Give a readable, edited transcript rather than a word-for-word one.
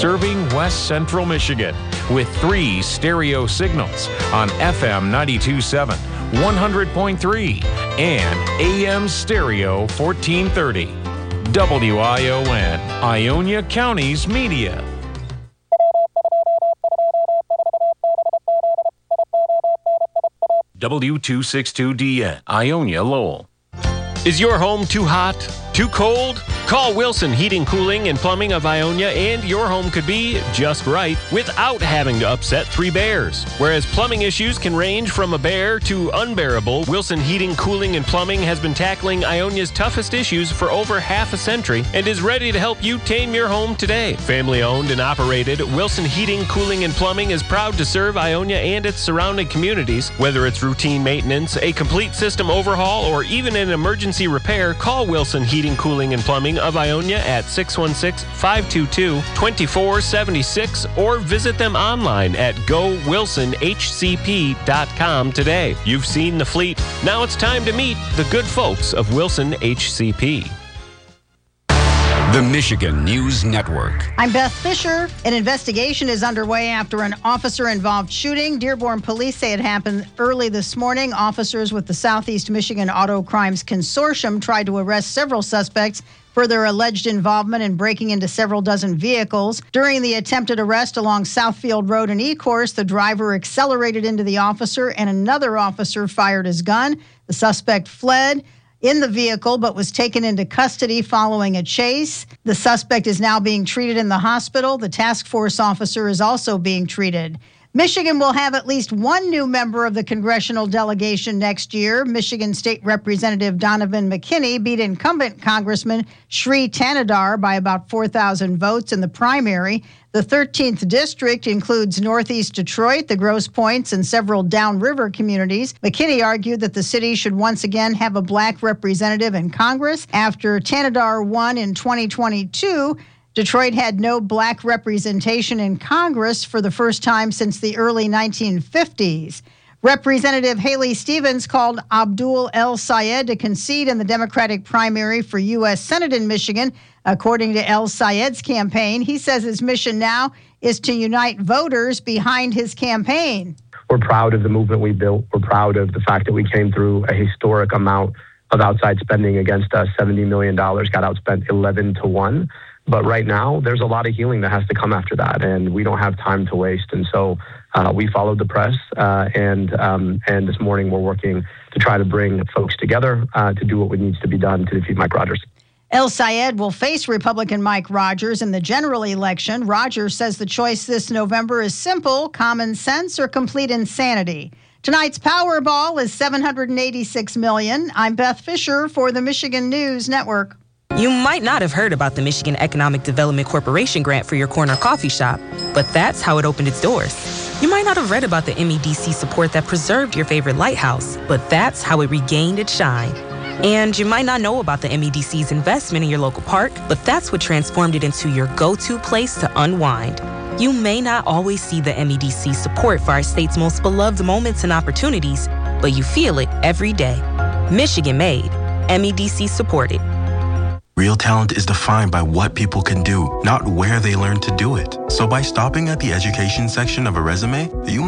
serving West Central Michigan with 3 stereo signals on FM 92.7, 100.3, and AM stereo 1430. WION, Ionia County's media. W262DN, Ionia Lowell. Is your home too hot? Too cold? Call Wilson Heating, Cooling, and Plumbing of Ionia and your home could be just right without having to upset 3 bears. Whereas plumbing issues can range from a bear to unbearable, Wilson Heating, Cooling, and Plumbing has been tackling Ionia's toughest issues for over half a century and is ready to help you tame your home today. Family owned and operated, Wilson Heating, Cooling, and Plumbing is proud to serve Ionia and its surrounding communities. Whether it's routine maintenance, a complete system overhaul, or even an emergency repair, call Wilson Heating, Cooling, and Plumbing of Ionia at 616-522-2476 or visit them online at gowilsonhcp.com today. You've seen the fleet. Now it's time to meet the good folks of Wilson HCP. The Michigan News Network. I'm Beth Fisher. An investigation is underway after an officer-involved shooting. Dearborn police say it happened early this morning. Officers with the Southeast Michigan Auto Crimes Consortium tried to arrest several suspects for their alleged involvement in breaking into several dozen vehicles. During the attempted arrest along Southfield Road and E-Course, the driver accelerated into the officer and another officer fired his gun. The suspect fled in the vehicle, but was taken into custody following a chase. The suspect is now being treated in the hospital. The task force officer is also being treated. Michigan will have at least one new member of the congressional delegation next year. Michigan State Representative Donovan McKinney beat incumbent Congressman Sri Tanadar by about 4,000 votes in the primary. The 13th district includes Northeast Detroit, the Grosse Pointes, and several downriver communities. McKinney argued that the city should once again have a black representative in Congress. After Tanadar won in 2022, Detroit had no black representation in Congress for the first time since the early 1950s. Representative Haley Stevens called Abdul El Sayed to concede in the Democratic primary for U.S. Senate in Michigan. According to El Sayed's campaign, he says his mission now is to unite voters behind his campaign. We're proud of the movement we built. We're proud of the fact that we came through a historic amount of outside spending against us. $70 million got outspent 11-1. But right now, there's a lot of healing that has to come after that, and we don't have time to waste. And so we followed the press, and this morning we're working to try to bring folks together to do what needs to be done to defeat Mike Rogers. El Sayed will face Republican Mike Rogers in the general election. Rogers says the choice this November is simple: common sense or complete insanity. Tonight's Powerball is $786 million. I'm Beth Fisher for the Michigan News Network. You might not have heard about the Michigan Economic Development Corporation grant for your corner coffee shop, but that's how it opened its doors. You might not have read about the MEDC support that preserved your favorite lighthouse, but that's how it regained its shine. And you might not know about the MEDC's investment in your local park, but that's what transformed it into your go-to place to unwind. You may not always see the MEDC support for our state's most beloved moments and opportunities, but you feel it every day. Michigan made, MEDC supported. Real talent is defined by what people can do, not where they learn to do it. So by stopping at the education section of a resume, you